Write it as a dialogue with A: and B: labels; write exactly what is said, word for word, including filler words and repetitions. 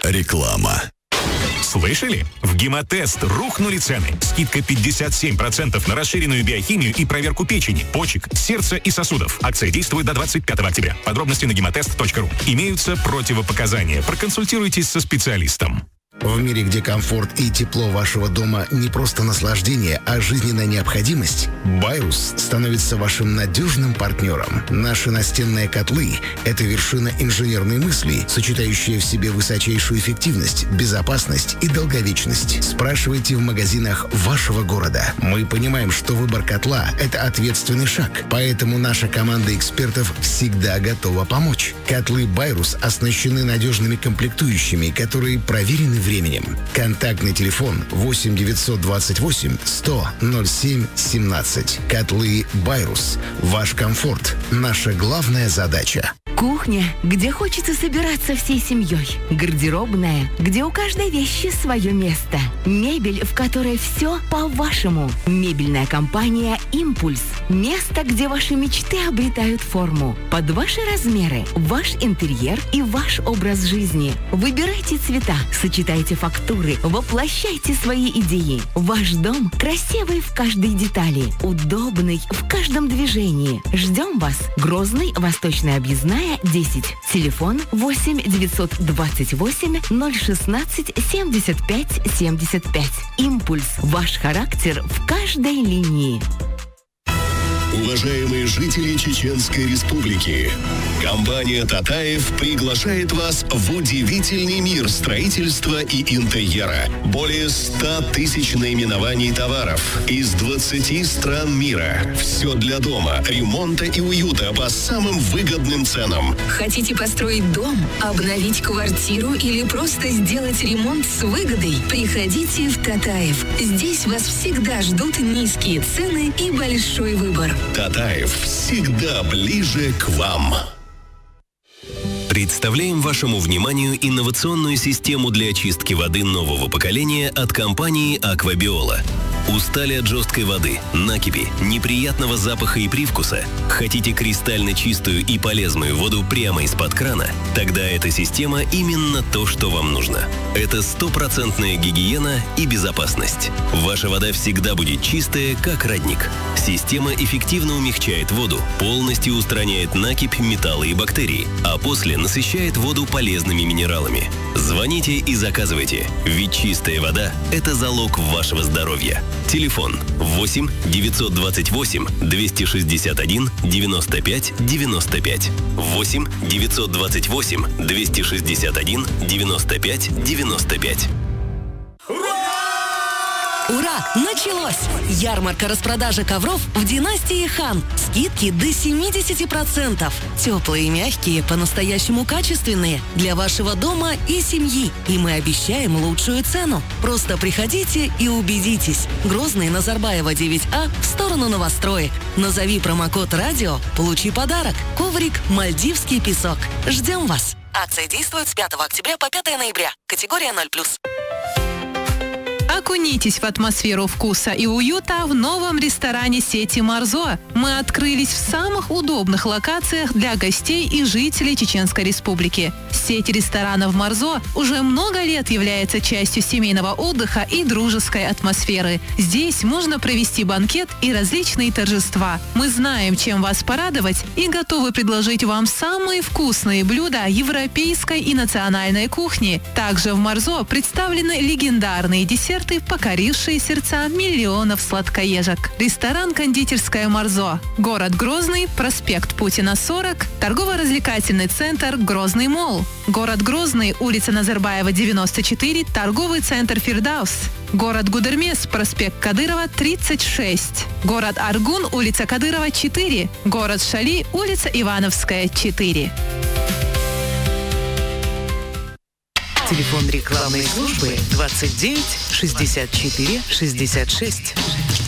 A: Реклама.
B: Слышали? В Гемотест рухнули цены. Скидка пятьдесят семь процентов на расширенную биохимию и проверку печени, почек, сердца и сосудов. Акция действует до двадцать пятого октября. Подробности на гемотест точка ру. Имеются противопоказания. Проконсультируйтесь со специалистом.
C: В мире, где комфорт и тепло вашего дома не просто наслаждение, а жизненная необходимость, Байрус становится вашим надежным партнером. Наши настенные котлы – это вершина инженерной мысли, сочетающая в себе высочайшую эффективность, безопасность и долговечность. Спрашивайте в магазинах вашего города. Мы понимаем, что выбор котла – это ответственный шаг, поэтому наша команда экспертов всегда готова помочь. Котлы Байрус оснащены надежными комплектующими, которые проверены временем. Контактный телефон восемь девятьсот двадцать восемь сто ноль семь семнадцать. Котлы Байрус. Ваш комфорт – наша главная задача.
D: Кухня, где хочется собираться всей семьей. Гардеробная, где у каждой вещи свое место. Мебель, в которой все по-вашему. Мебельная компания «Импульс». Место, где ваши мечты обретают форму. Под ваши размеры, ваш интерьер и ваш образ жизни. Выбирайте цвета, сочетайте фактуры, воплощайте свои идеи. Ваш дом красивый в каждой детали, удобный в каждом движении. Ждем вас. Грозный, Восточная объездная, десять. Телефон восемь девятьсот двадцать восемь ноль шестнадцать семьдесят пять семьдесят пять. «Импульс». Ваш характер в каждой линии.
E: Уважаемые жители Чеченской Республики, компания «Татаев» приглашает вас в удивительный мир строительства и интерьера. Более ста тысяч наименований товаров из двадцати стран мира. Все для дома, ремонта и уюта по самым выгодным ценам.
F: Хотите построить дом, обновить квартиру или просто сделать ремонт с выгодой? Приходите в «Татаев». Здесь вас всегда ждут низкие цены и большой выбор.
E: «Татаев» всегда ближе к вам.
G: Представляем вашему вниманию инновационную систему для очистки воды нового поколения от компании «Аквабиола». Устали от жесткой воды, накипи, неприятного запаха и привкуса? Хотите кристально чистую и полезную воду прямо из-под крана? Тогда эта система именно то, что вам нужно. Это стопроцентная гигиена и безопасность. Ваша вода всегда будет чистая, как родник. Система эффективно умягчает воду, полностью устраняет накипь, металлы и бактерии, а после насыщает воду полезными минералами. Звоните и заказывайте, ведь чистая вода – это залог вашего здоровья. Телефон восемь девятьсот двадцать восемь двести шестьдесят один девяносто пять девяносто пять. восемь девятьсот двадцать восемь двести шестьдесят один девяносто пять девяносто пять.
H: Ура! Началось! Ярмарка распродажи ковров в династии Хан. Скидки до семьдесят процентов. Теплые и мягкие, по-настоящему качественные. Для вашего дома и семьи. И мы обещаем лучшую цену. Просто приходите и убедитесь. Грозный, Назарбаева, девять А, в сторону новостроек. Назови промокод «Радио», получи подарок. Коврик «Мальдивский песок». Ждем вас! Акция действует с пятого октября по пятое ноября. Категория ноль плюс.
I: Окунитесь в атмосферу вкуса и уюта в новом ресторане сети «Марзо». Мы открылись в самых удобных локациях для гостей и жителей Чеченской Республики. Сеть ресторанов «Марзо» уже много лет является частью семейного отдыха и дружеской атмосферы. Здесь можно провести банкет и различные торжества. Мы знаем, чем вас порадовать, и готовы предложить вам самые вкусные блюда европейской и национальной кухни. Также в «Марзо» представлены легендарные десерты, покорившие сердца миллионов сладкоежек. Ресторан-кондитерская «Марзо». Город Грозный, проспект Путина, сорок, торгово-развлекательный центр «Грозный молл». Город Грозный, улица Назарбаева, девяносто четыре, торговый центр «Фирдаус». Город Гудермес, проспект Кадырова, тридцать шесть. Город Аргун, улица Кадырова, четыре. Город Шали, улица Ивановская, четыре.
J: Телефон рекламной службы двадцать девять шестьдесят четыре шестьдесят шесть.